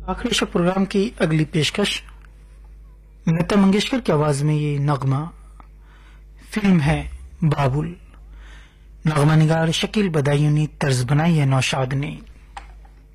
आखिरी show programme की अगली पेशकश लता मंगेशकर की आवाज में ये नगमा। फिल्म है बाबुल। नगमा निगार शकील बदायूं ने तर्ज बनाई है नौशाद ने।